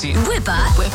Whipper,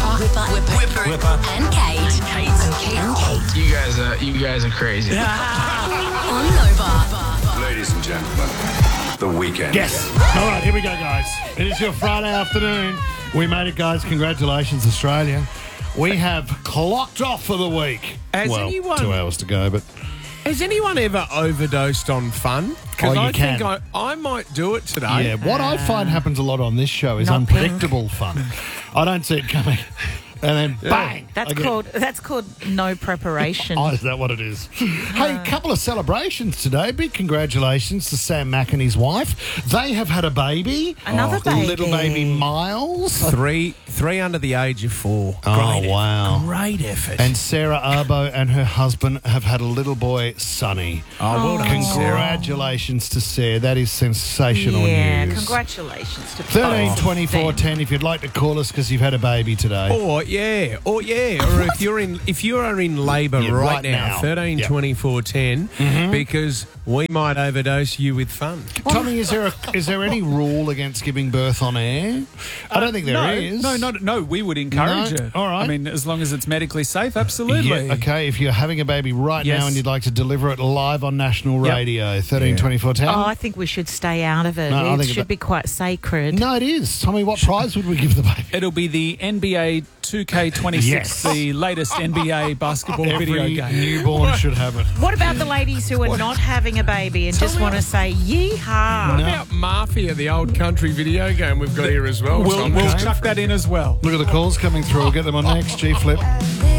and Kate. You guys are crazy. On Nova. Ladies and gentlemen, The Weeknd. Yes. All right, here we go, guys. It is your Friday afternoon. We made it, guys. Congratulations, Australia. We have clocked off for the week. Has 2 hours to go, but... Has anyone ever overdosed on fun? Because I can. think I might do it today. Yeah, what I find happens a lot on this show is unpredictable fun. I don't see it coming. And then bang! That's called no preparation. Oh, is that what it is? Hey, a couple of celebrations today. Big congratulations to Sam Mack and his wife. They have had a baby. Another baby. Little baby Miles. Three under the age of 4. Oh, wow. Great effort. And Sarah Arbo and her husband have had a little boy, Sonny. well done, Sarah. Congratulations to Sarah. That is sensational news. Congratulations to 13 24 10 if you'd like to call us because you've had a baby today. Or if you are in labour right now, 13 24 10, because we might overdose you with fun. Tommy, is there any rule against giving birth on air? I don't think there is. No, we would encourage it. All right. I mean, as long as it's medically safe, absolutely. Yeah, okay, if you're having a baby right now and you'd like to deliver it live on national radio, 13 24 10. Oh, I think we should stay out of it. No, it should be quite sacred. No, it is. Tommy, what prize would we give the baby? It'll be the NBA 2K26, the latest NBA basketball video Every game. newborn should have it. What about the ladies who are not having a baby and just want to say yeehaw? What about Mafia, the old country video game we've got here as well? We'll chuck that in as well. Look at the calls coming through. We'll get them on next. G Flip.